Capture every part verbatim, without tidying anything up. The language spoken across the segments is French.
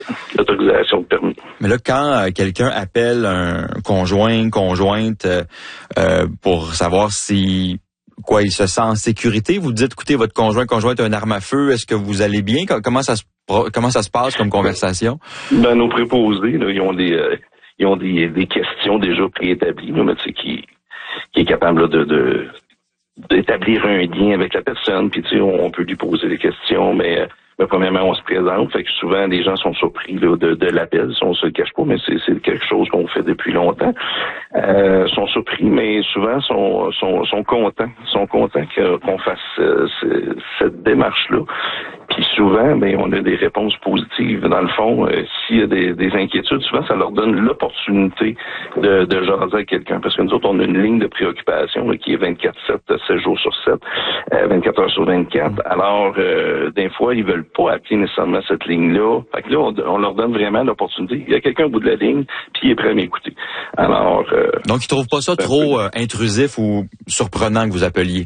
l'autorisation de permis. Mais là, quand euh, quelqu'un appelle un conjoint, conjointe, euh, euh, pour savoir si quoi il se sent en sécurité, vous dites, écoutez, votre conjoint, conjointe a une arme à feu, est-ce que vous allez bien? Comment ça se comment ça se passe comme conversation? Ben, nos préposés, là, ils ont des euh, ils ont des, des questions déjà préétablies, là, mais tu sais, qui, qui est capable là, de, de d'établir un lien avec la personne, puis tu sais, on, on peut lui poser des questions, mais, mais premièrement, on se présente, fait que souvent, les gens sont surpris là, de, de l'appel, si on se le cache pas, mais c'est, c'est quelque chose qu'on fait depuis longtemps. Euh, sont surpris, mais souvent, sont, sont, sont contents, sont contents que, qu'on fasse euh, ce, cette démarche-là. Puis souvent, ben, on a des réponses positives. Dans le fond, euh, s'il y a des, des inquiétudes, souvent, ça leur donne l'opportunité de, de jaser avec quelqu'un. Parce que nous autres, on a une ligne de préoccupation là, qui est vingt-quatre sept, sept jours sur sept, euh, vingt-quatre heures sur vingt-quatre. Alors, euh, des fois, ils veulent pas appeler nécessairement cette ligne-là. Fait que là, on, on leur donne vraiment l'opportunité. Il y a quelqu'un au bout de la ligne, puis il est prêt à m'écouter. Alors, euh, donc, ils trouvent pas ça trop euh, intrusif ou surprenant que vous appeliez?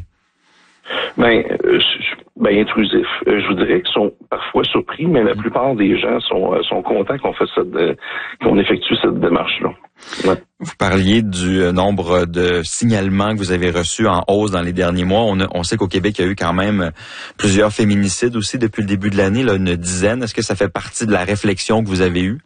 Ben, euh, ben intrusif. Euh, je vous dirais qu'ils sont parfois surpris, mais la plupart des gens sont euh, sont contents qu'on fasse cette euh, qu'on effectue cette démarche-là. Ouais. Vous parliez du euh, nombre de signalements que vous avez reçus en hausse dans les derniers mois. On, a, on sait qu'au Québec, il y a eu quand même plusieurs féminicides aussi depuis le début de l'année, là, une dizaine. Est-ce que ça fait partie de la réflexion que vous avez eue?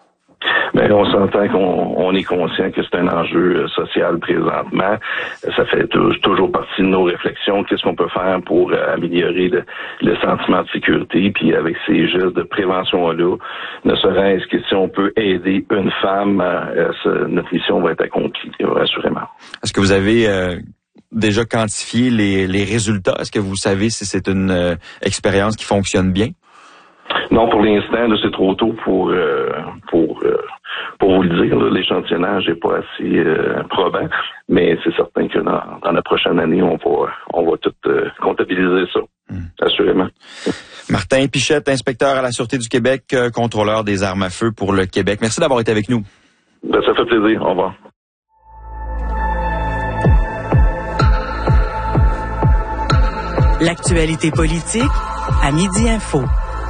Ben, on s'entend qu'on on est conscient que c'est un enjeu social présentement. Ça fait t- toujours partie de nos réflexions. Qu'est-ce qu'on peut faire pour euh, améliorer le, le sentiment de sécurité? Puis avec ces gestes de prévention-là, ne serait-ce que si on peut aider une femme, euh, euh, notre mission va être accomplie, assurément. Est-ce que vous avez euh, déjà quantifié les, les résultats? Est-ce que vous savez si c'est une euh, expérience qui fonctionne bien? Non, pour l'instant, là, c'est trop tôt pour euh, pour euh, pour vous le dire. Là, l'échantillonnage n'est pas assez euh, probant, mais c'est certain que dans, dans la prochaine année, on va on va tout euh, comptabiliser ça, mmh. assurément. Martin Pichette, inspecteur à la Sûreté du Québec, euh, contrôleur des armes à feu pour le Québec. Merci d'avoir été avec nous. Ben, ça fait plaisir. Au revoir. L'actualité politique à Midi Info.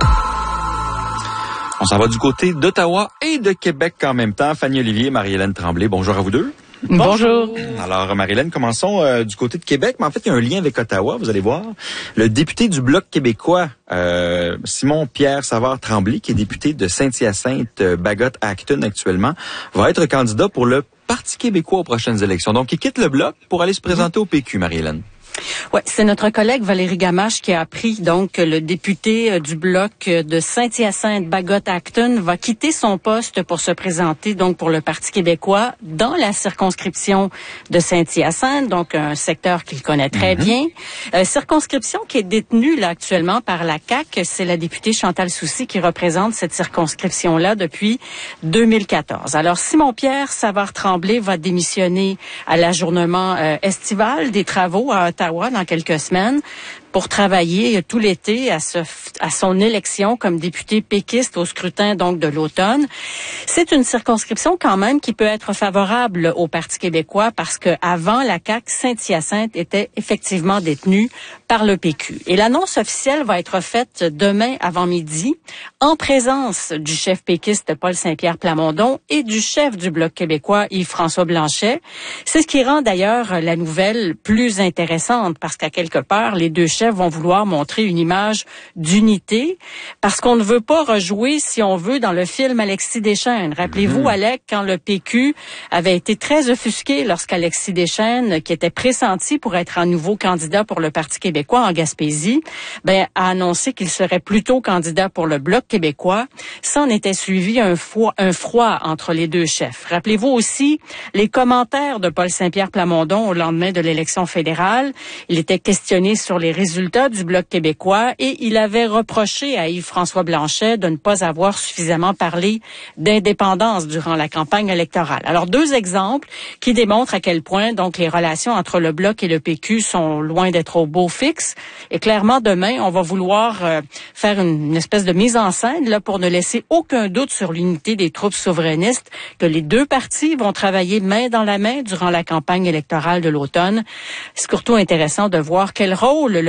On s'en va du côté d'Ottawa et de Québec en même temps. Fanny Olivier, Marie-Hélène Tremblay, bonjour à vous deux. Bonjour. Alors, Marie-Hélène, commençons euh, du côté de Québec, mais en fait, il y a un lien avec Ottawa, vous allez voir. Le député du Bloc québécois, euh, Simon-Pierre Savard-Tremblay, qui est député de Saint-Hyacinthe, euh, Bagotte-Acton actuellement, va être candidat pour le Parti québécois aux prochaines élections. Donc, il quitte le Bloc pour aller se présenter au P Q, Marie-Hélène. Ouais, c'est notre collègue Valérie Gamache qui a appris donc que le député euh, du bloc de Saint-Hyacinthe, Bagotte-Acton, va quitter son poste pour se présenter donc pour le Parti québécois dans la circonscription de Saint-Hyacinthe, donc un secteur qu'il connaît très mm-hmm. bien. Euh, circonscription qui est détenue là actuellement par la C A Q, c'est la députée Chantal Soucy qui représente cette circonscription-là depuis deux mille quatorze. Alors Simon-Pierre Savard-Tremblay va démissionner à l'ajournement euh, estival des travaux à Ottawa dans quelques semaines pour travailler tout l'été à, ce, à son élection comme député péquiste au scrutin donc de l'automne. C'est une circonscription quand même qui peut être favorable au Parti québécois parce que avant la C A Q, Saint-Hyacinthe était effectivement détenue par le P Q. Et l'annonce officielle va être faite demain avant midi en présence du chef péquiste Paul Saint-Pierre Plamondon et du chef du Bloc québécois Yves-François Blanchet. C'est ce qui rend d'ailleurs la nouvelle plus intéressante parce qu'à quelque part, les deux chefs vont vouloir montrer une image d'unité parce qu'on ne veut pas rejouer, si on veut, dans le film Alexis Deschênes. Rappelez-vous, mmh. Alec, quand le P Q avait été très offusqué lorsqu'Alexis Deschênes, qui était pressenti pour être un nouveau candidat pour le Parti québécois en Gaspésie, ben, a annoncé qu'il serait plutôt candidat pour le Bloc québécois. Ça en était suivi un froid, un froid entre les deux chefs. Rappelez-vous aussi les commentaires de Paul Saint-Pierre Plamondon au lendemain de l'élection fédérale. Il était questionné sur les résultats du Bloc québécois et il avait reproché à Yves-François Blanchet de ne pas avoir suffisamment parlé d'indépendance durant la campagne électorale. Alors, deux exemples qui démontrent à quel point donc les relations entre le Bloc et le P Q sont loin d'être au beau fixe. Et clairement, demain, on va vouloir euh, faire une, une espèce de mise en scène là pour ne laisser aucun doute sur l'unité des troupes souverainistes, que les deux partis vont travailler main dans la main durant la campagne électorale de l'automne. C'est surtout intéressant de voir quel rôle le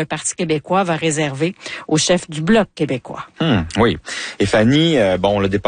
Parti québécois va réserver au chef du Bloc québécois. Hum, oui. Et Fanny, euh, bon, le départ